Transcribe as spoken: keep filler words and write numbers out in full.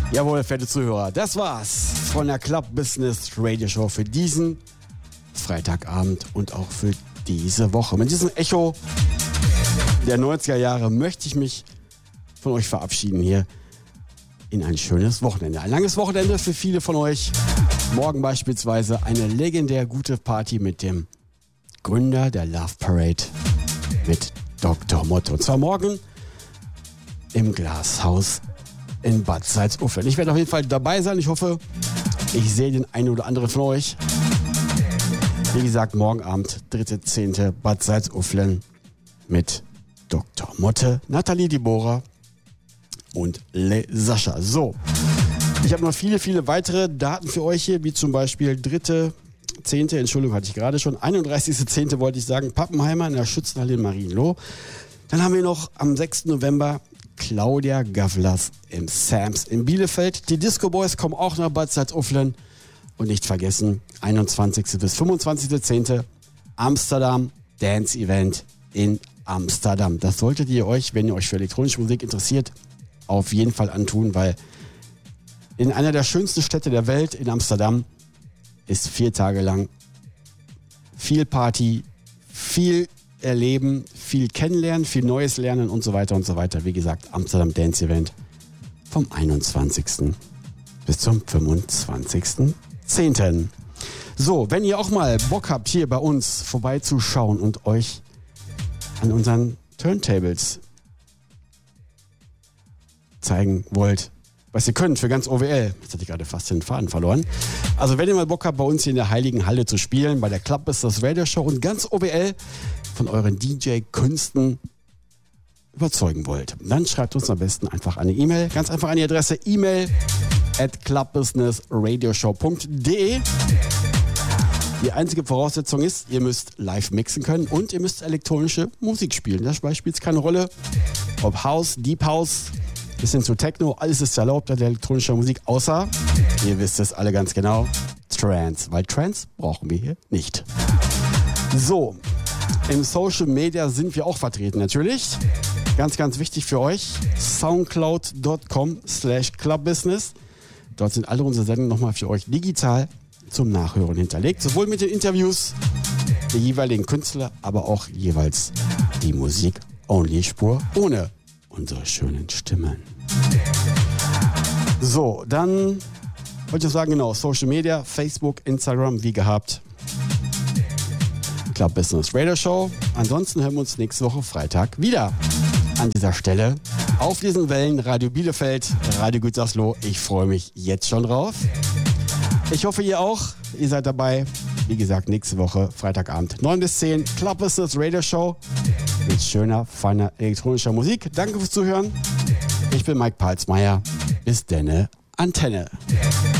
Jawohl, verehrte Zuhörer, das war's von der Club Business Radio Show für diesen Freitagabend und auch für diese Woche. Mit diesem Echo der neunziger Jahre möchte ich mich von euch verabschieden hier in ein schönes Wochenende. Ein langes Wochenende für viele von euch. Morgen beispielsweise eine legendär gute Party mit dem Gründer der Love Parade, mit Doktor Motte. Und zwar morgen im Glashaus in Bad Salzuflen. Ich werde auf jeden Fall dabei sein. Ich hoffe, ich sehe den einen oder anderen von euch. Wie gesagt, morgen Abend, dritter zehnter Bad Salzuflen mit Doktor Motte, Nathalie Dibora und Le Sascha. So, ich habe noch viele, viele weitere Daten für euch hier, wie zum Beispiel dritter zehnter Entschuldigung, hatte ich gerade schon, einunddreißigster zehnter wollte ich sagen, Pappenheimer in der Schützenhalle in Marienloh. Dann haben wir noch am sechsten November Claudia Gavlas im Sams in Bielefeld. Die Disco Boys kommen auch nach Bad Salzuflen. Und nicht vergessen, einundzwanzigster bis fünfundzwanzigster zehnter Amsterdam Dance Event in Amsterdam. Das solltet ihr euch, wenn ihr euch für elektronische Musik interessiert, auf jeden Fall antun, weil in einer der schönsten Städte der Welt, in Amsterdam, ist vier Tage lang viel Party, viel erleben, viel kennenlernen, viel Neues lernen und so weiter und so weiter. Wie gesagt, Amsterdam Dance Event vom einundzwanzigsten bis zum fünfundzwanzigsten zehnten So, wenn ihr auch mal Bock habt, hier bei uns vorbeizuschauen und euch an unseren Turntables zeigen wollt, was ihr könnt für ganz O W L. Jetzt hatte ich gerade fast den Faden verloren. Also wenn ihr mal Bock habt, bei uns hier in der Heiligen Halle zu spielen, bei der Club Business Radio Show und ganz O W L von euren D J-Künsten überzeugen wollt, dann schreibt uns am besten einfach eine E-Mail. Ganz einfach an die Adresse e-mail at clubbusinessradioshow punkt de. Die einzige Voraussetzung ist, ihr müsst live mixen können und ihr müsst elektronische Musik spielen. Dabei spielt es keine Rolle, ob House, Deep House, bis hin zu Techno, alles ist erlaubt an elektronischer Musik, außer, ihr wisst es alle ganz genau, Trance, weil Trance brauchen wir hier nicht. So, im Social Media sind wir auch vertreten natürlich. Ganz, ganz wichtig für euch, soundcloud dot com slash clubbusiness. Dort sind alle unsere Sendungen nochmal für euch digital zum Nachhören hinterlegt. Sowohl mit den Interviews der jeweiligen Künstler, aber auch jeweils die Musik-Only-Spur ohne unsere schönen Stimmen. So, dann wollte ich sagen, genau, Social Media, Facebook, Instagram, wie gehabt. Club Business Radio Show. Ansonsten hören wir uns nächste Woche Freitag wieder. An dieser Stelle auf diesen Wellen Radio Bielefeld, Radio Gütersloh. Ich freue mich jetzt schon drauf. Ich hoffe, ihr auch. Ihr seid dabei. Wie gesagt, nächste Woche Freitagabend neun bis zehn Club Business Radio Show mit schöner, feiner elektronischer Musik. Danke fürs Zuhören. Ich bin Mike Palsmeier. Bis denne, Antenne.